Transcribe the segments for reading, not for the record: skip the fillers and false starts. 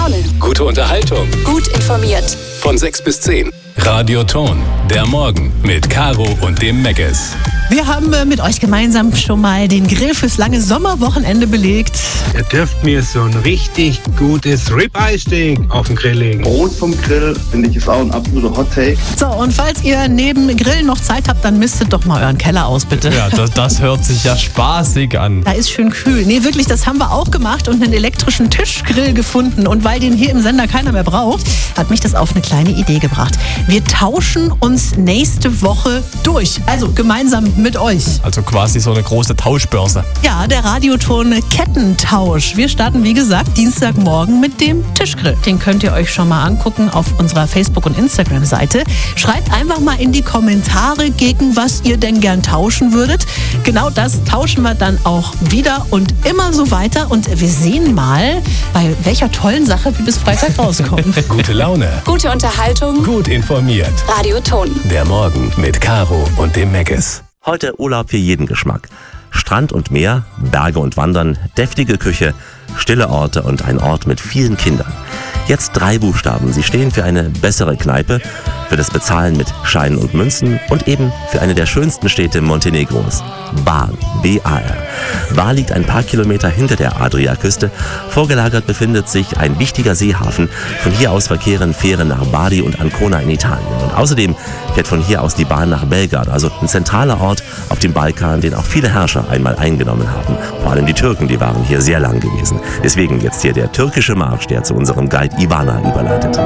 Laune. Gute Unterhaltung. Gut informiert. Von 6 bis 10. Radio Ton. Der Morgen mit Caro und dem Meckes. Wir haben mit euch gemeinsam schon mal den Grill fürs lange Sommerwochenende belegt. Ihr dürft mir so ein richtig gutes Ribeye-Steak auf den Grill legen. Brot vom Grill, finde ich, ist auch ein absoluter Hot-Take. So, und falls ihr neben Grillen noch Zeit habt, dann mistet doch mal euren Keller aus, bitte. Ja, das hört sich ja spaßig an. Da ist schön kühl. Nee, wirklich, das haben wir auch gemacht und einen elektrischen Tischgrill gefunden. Und weil den hier im Sender keiner mehr braucht, hat mich das auf eine kleine Idee gebracht. Wir tauschen uns nächste Woche durch. Also gemeinsam mit euch. Also quasi so eine große Tauschbörse. Ja, der Radioton Kettentausch. Wir starten, wie gesagt, Dienstagmorgen mit dem Tischgrill. Den könnt ihr euch schon mal angucken auf unserer Facebook- und Instagram-Seite. Schreibt einfach mal in die Kommentare, gegen was ihr denn gern tauschen würdet. Genau das tauschen wir dann auch wieder und immer so weiter. Und wir sehen mal, bei welcher tollen Sache wir bis Freitag rauskommen. Gute Laune. Gute Unterhaltung. Gut informiert. Radio Ton. Der Morgen mit Caro und dem Meckes. Heute Urlaub für jeden Geschmack. Strand und Meer, Berge und Wandern, deftige Küche, stille Orte und ein Ort mit vielen Kindern. Jetzt 3 Buchstaben. Sie stehen für eine bessere Kneipe, für das Bezahlen mit Scheinen und Münzen und eben für eine der schönsten Städte Montenegros. Bar, B-A-R. Bar liegt ein paar Kilometer hinter der Adriaküste. Vorgelagert befindet sich ein wichtiger Seehafen. Von hier aus verkehren Fähren nach Bari und Ancona in Italien. Und außerdem fährt von hier aus die Bahn nach Belgrad, also ein zentraler Ort auf dem Balkan, den auch viele Herrscher einmal eingenommen haben. Vor allem die Türken, die waren hier sehr lang gewesen. Deswegen jetzt hier der türkische Marsch, der zu unserem Guide Ivana überleitet.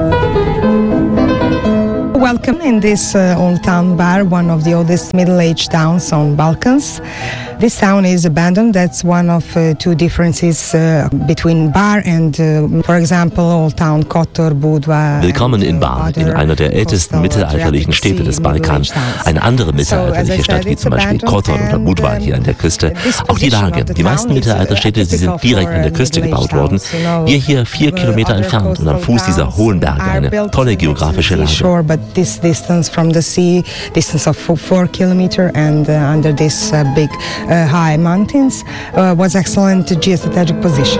Welcome in this old town bar, one of the oldest middle-aged towns on Balkans. This town is abandoned. That's one of 2 differences between Bar and, for example, old town Kotor, Budva. Willkommen in Bar, in einer der ältesten mittelalterlichen Städte des Balkan. Eine andere mittelalterliche Stadt wie zum Beispiel Kotor oder Budva hier an der Küste. Auch die Lage. Die meisten Mittelalterstädte, sie sind direkt an der Küste gebaut worden. Wir hier 4 Kilometer entfernt und am Fuß dieser hohen Berge. Eine tolle geografische Lage. This distance from the sea, distance of 4 kilometers, and under this big high mountains was excellent geostrategic position.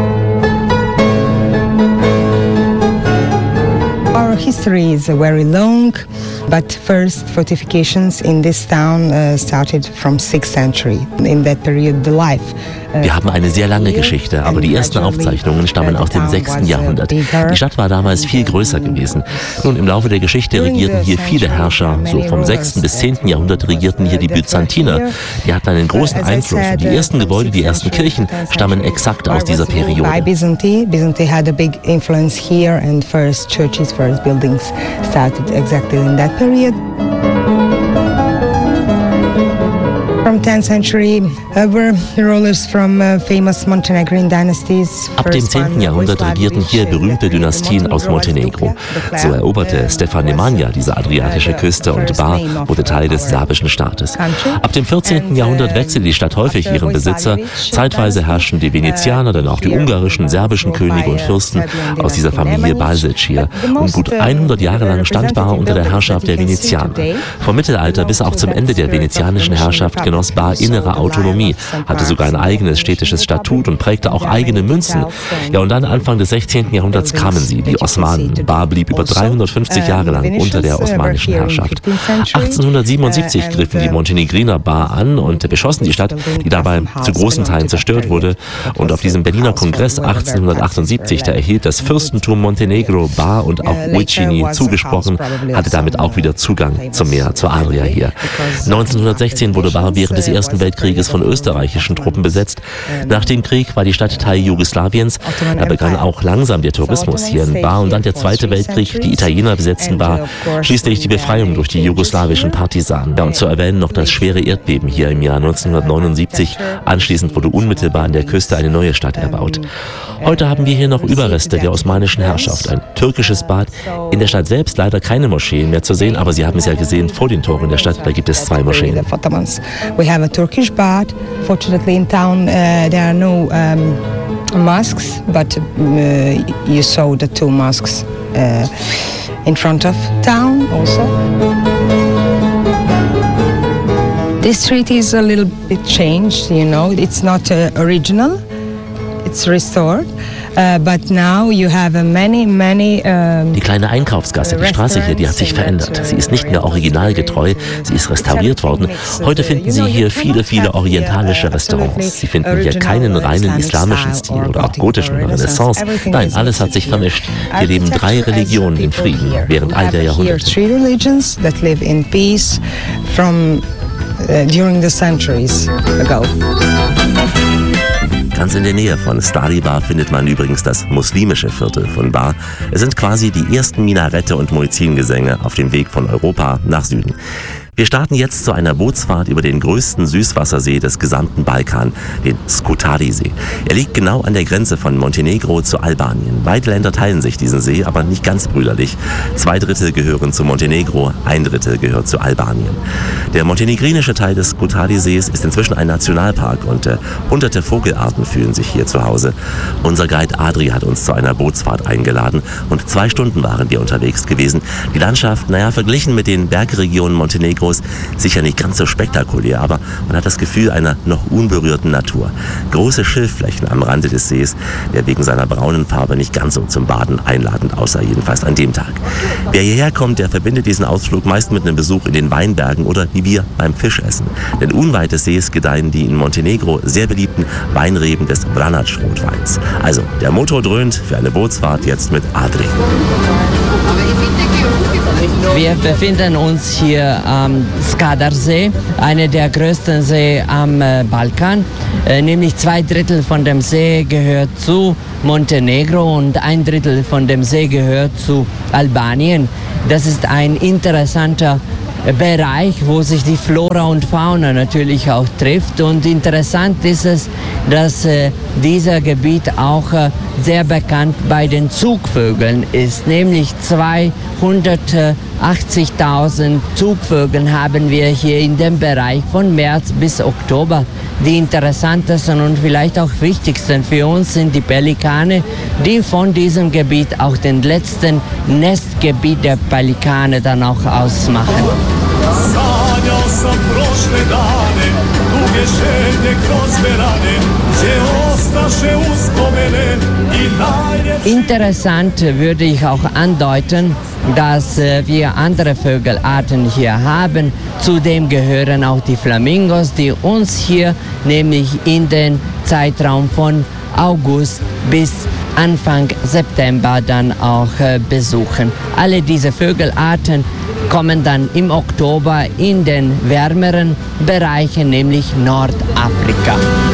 Our history is very long, but first fortifications in this town started from 6th century. In that period, the life. Wir haben eine sehr lange Geschichte, aber die ersten Aufzeichnungen stammen aus dem 6. Jahrhundert. Die Stadt war damals viel größer gewesen. Nun, im Laufe der Geschichte regierten hier viele Herrscher. So vom 6. bis 10. Jahrhundert regierten hier die Byzantiner. Die hatten einen großen Einfluss. Und die ersten Gebäude, die ersten Kirchen stammen exakt aus dieser Periode. Byzantium had a big influence here, and first churches, first buildings started exactly in that period. From 10th century, were rulers from famous Montenegrin dynasties. Ab dem 10. Jahrhundert regierten hier berühmte Dynastien aus Montenegro. So eroberte Stefan Nemanja diese adriatische Küste und Bar wurde Teil des serbischen Staates. Ab dem 14. Jahrhundert wechselte die Stadt häufig ihren Besitzer. Zeitweise herrschten die Venezianer, dann auch die ungarischen, serbischen Könige und Fürsten aus dieser Familie Balzic hier. Und gut 100 Jahre lang stand Bar unter der Herrschaft der Venezianer. Vom Mittelalter bis auch zum Ende der venezianischen Herrschaft genoss Bar innere Autonomie, hatte sogar ein eigenes städtisches Statut und prägte auch eigene Münzen. Ja, und dann Anfang des 16. Jahrhunderts kamen sie, die Osmanen. Bar blieb über 350 Jahre lang unter der osmanischen Herrschaft. 1877 griffen die Montenegriner Bar an und beschossen die Stadt, die dabei zu großen Teilen zerstört wurde. Und auf diesem Berliner Kongress 1878, da erhielt das Fürstentum Montenegro Bar und auch Uicini zugesprochen, hatte damit auch wieder Zugang zum Meer, zur Adria hier. 1916 wurde Bar während des Ersten Weltkrieges von österreichischen Truppen besetzt. Nach dem Krieg war die Stadt Teil Jugoslawiens. Da begann auch langsam der Tourismus hier in Bar und dann der Zweite Weltkrieg. Die Italiener besetzten Bar. Schließlich die Befreiung durch die jugoslawischen Partisanen. Ja, und zu erwähnen noch das schwere Erdbeben hier im Jahr 1979. Anschließend wurde unmittelbar an der Küste eine neue Stadt erbaut. Heute haben wir hier noch Überreste der osmanischen Herrschaft. Ein türkisches Bad. In der Stadt selbst leider keine Moscheen mehr zu sehen, aber Sie haben es ja gesehen, vor den Toren der Stadt, da gibt es 2 Moscheen. We have a Turkish bath. Fortunately, in town there are no mosques, but you saw the 2 mosques in front of town also. This street is a little bit changed, you know. It's not original. it's restored. But now you have many Die kleine Einkaufsgasse, die Straße hier, die hat sich verändert. Sie ist nicht mehr originalgetreu, sie ist restauriert worden. Heute finden Sie hier viele orientalische Restaurants. Sie finden hier keinen reinen islamischen Stil oder auch gotischen Renaissance. Nein, alles hat sich vermischt. Hier leben 3 Religionen in Frieden während all der Jahrhunderte. 3 religions that live in peace from during the centuries ago. Ganz in der Nähe von Stadi Bar findet man übrigens das muslimische Viertel von Bar. Es sind quasi die ersten Minarette und Muezzingesänge auf dem Weg von Europa nach Süden. Wir starten jetzt zu einer Bootsfahrt über den größten Süßwassersee des gesamten Balkan, den Skutari-See. Er liegt genau an der Grenze von Montenegro zu Albanien. Beide Länder teilen sich diesen See, aber nicht ganz brüderlich. 2/3 gehören zu Montenegro, 1/3 gehört zu Albanien. Der montenegrinische Teil des Skutari-Sees ist inzwischen ein Nationalpark und hunderte Vogelarten fühlen sich hier zu Hause. Unser Guide Adri hat uns zu einer Bootsfahrt eingeladen und 2 Stunden waren wir unterwegs gewesen. Die Landschaft, verglichen mit den Bergregionen Montenegros, sicher nicht ganz so spektakulär, aber man hat das Gefühl einer noch unberührten Natur. Große Schilfflächen am Rande des Sees, der wegen seiner braunen Farbe nicht ganz so zum Baden einladend aussah, jedenfalls an dem Tag. Wer hierher kommt, der verbindet diesen Ausflug meist mit einem Besuch in den Weinbergen oder wie wir beim Fischessen. Denn unweit des Sees gedeihen die in Montenegro sehr beliebten Weinreben des Vranac-Rotweins. Also, der Motor dröhnt für eine Bootsfahrt jetzt mit Adri. Wir befinden uns hier am Skadarsee, einer der größten Seen am Balkan. Nämlich 2/3 von dem See gehört zu Montenegro und 1/3 von dem See gehört zu Albanien. Das ist ein interessanter Bereich, wo sich die Flora und Fauna natürlich auch trifft. Und interessant ist es, dass dieser Gebiet auch sehr bekannt bei den Zugvögeln ist. Nämlich 280.000 Zugvögel haben wir hier in dem Bereich von März bis Oktober. Die interessantesten und vielleicht auch wichtigsten für uns sind die Pelikane, die von diesem Gebiet auch den letzten Nestgebiet der Pelikane dann auch ausmachen. Interessant würde ich auch andeuten, dass wir andere Vögelarten hier haben. Zudem gehören auch die Flamingos, die uns hier nämlich in den Zeitraum von August bis Anfang September dann auch besuchen. Alle diese Vögelarten kommen dann im Oktober in den wärmeren Bereichen, nämlich Nordafrika.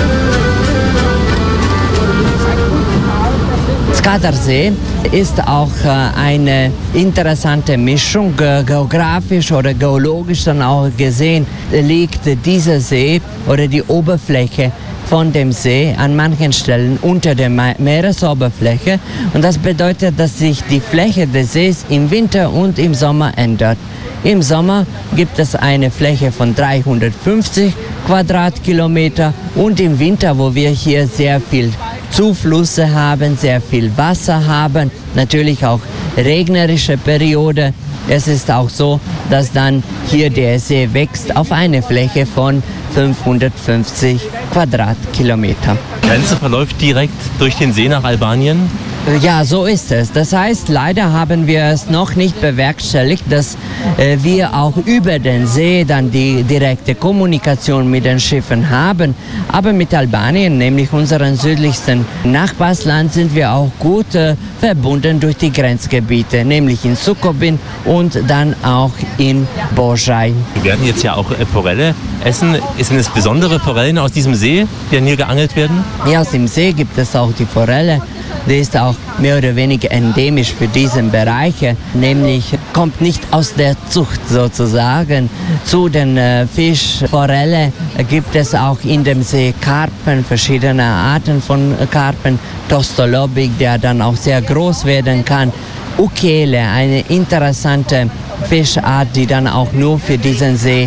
Skadarsee ist auch eine interessante Mischung. Geografisch oder geologisch dann auch gesehen liegt dieser See oder die Oberfläche von dem See an manchen Stellen unter der Meeresoberfläche. Und das bedeutet, dass sich die Fläche des Sees im Winter und im Sommer ändert. Im Sommer gibt es eine Fläche von 350 Quadratkilometer und im Winter, wo wir hier sehr viel Zuflüsse haben, sehr viel Wasser haben, natürlich auch regnerische Periode. Es ist auch so, dass dann hier der See wächst auf eine Fläche von 550 Quadratkilometer. Die Grenze verläuft direkt durch den See nach Albanien? Ja, so ist es. Das heißt, leider haben wir es noch nicht bewerkstelligt, dass wir auch über den See dann die direkte Kommunikation mit den Schiffen haben. Aber mit Albanien, nämlich unserem südlichsten Nachbarsland, sind wir auch gut verbunden durch die Grenzgebiete, nämlich in Sukobin und dann auch in Božaj. Wir werden jetzt ja auch Forelle essen. Sind es besondere Forellen aus diesem See, die hier geangelt werden? Ja, aus dem See gibt es auch die Forelle. Die ist auch mehr oder weniger endemisch für diesen Bereich, nämlich kommt nicht aus der Zucht sozusagen. Zu den Fischforelle gibt es auch in dem See Karpfen, verschiedene Arten von Karpfen, Tostolobik, der dann auch sehr groß werden kann. Ukele, eine interessante Fischart, die dann auch nur für diesen See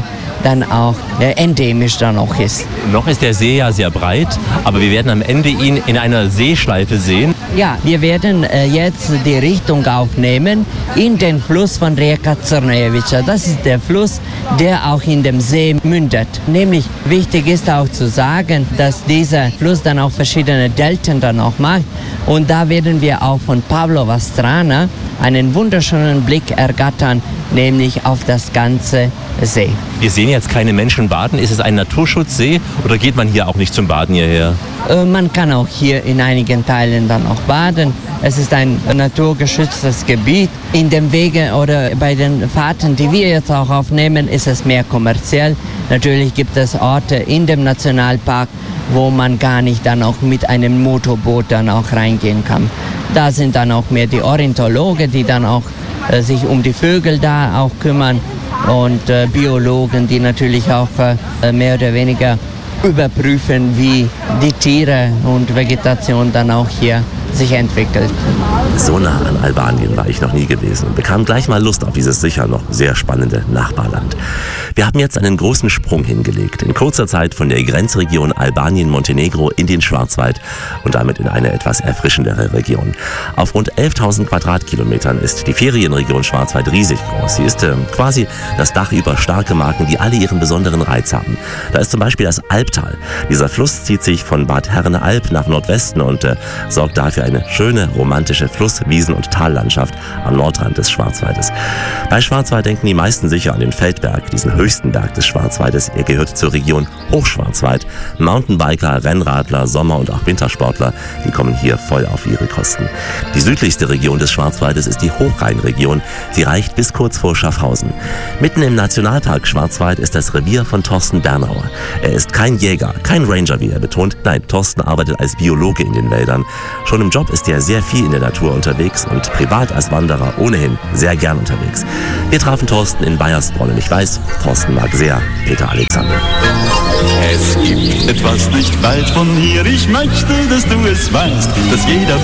dann auch endemisch dann auch ist. Noch ist der See ja sehr breit, aber wir werden am Ende ihn in einer Seeschleife sehen. Ja, wir werden jetzt die Richtung aufnehmen in den Fluss von Rijeka Crnojevica. Das ist der Fluss, der auch in dem See mündet. Nämlich wichtig ist auch zu sagen, dass dieser Fluss dann auch verschiedene Delten dann auch macht. Und da werden wir auch von Pavlova Strana einen wunderschönen Blick ergattern, nämlich auf das ganze See. Wir sehen jetzt keine Menschen baden. Ist es ein Naturschutzsee oder geht man hier auch nicht zum Baden hierher? Man kann auch hier in einigen Teilen dann auch baden. Es ist ein naturgeschütztes Gebiet. In den Wegen oder bei den Fahrten, die wir jetzt auch aufnehmen, ist es mehr kommerziell. Natürlich gibt es Orte in dem Nationalpark, wo man gar nicht dann auch mit einem Motorboot dann auch reingehen kann. Da sind dann auch mehr die Ornithologen, die dann auch sich um die Vögel da auch kümmern und Biologen, die natürlich auch mehr oder weniger überprüfen, wie die Tiere und Vegetation dann auch hier sich entwickelt. So nah an Albanien war ich noch nie gewesen und bekam gleich mal Lust auf dieses sicher noch sehr spannende Nachbarland. Wir haben jetzt einen großen Sprung hingelegt, in kurzer Zeit von der Grenzregion Albanien-Montenegro in den Schwarzwald und damit in eine etwas erfrischendere Region. Auf rund 11.000 Quadratkilometern ist die Ferienregion Schwarzwald riesig groß. Sie ist quasi das Dach über starke Marken, die alle ihren besonderen Reiz haben. Da ist zum Beispiel das Albtal. Dieser Fluss zieht sich von Bad Herne-Alb nach Nordwesten und sorgt dafür eine schöne, romantische Fluss-, Wiesen- und Tallandschaft am Nordrand des Schwarzwaldes. Bei Schwarzwald denken die meisten sicher an den Feldberg, diesen höchsten Berg des Schwarzwaldes. Er gehört zur Region Hochschwarzwald. Mountainbiker, Rennradler, Sommer- und auch Wintersportler, die kommen hier voll auf ihre Kosten. Die südlichste Region des Schwarzwaldes ist die Hochrheinregion. Sie reicht bis kurz vor Schaffhausen. Mitten im Nationalpark Schwarzwald ist das Revier von Thorsten Bernauer. Er ist kein Jäger, kein Ranger, wie er betont. Nein, Thorsten arbeitet als Biologe in den Wäldern. Schon im Job ist er sehr viel in der Natur unterwegs und privat als Wanderer ohnehin sehr gern unterwegs. Wir trafen Thorsten in Baiersbronn und ich weiß, Thorsten mag sehr Peter Alexander. Es gibt etwas nicht weit von hier, ich möchte, dass du es weißt, dass jeder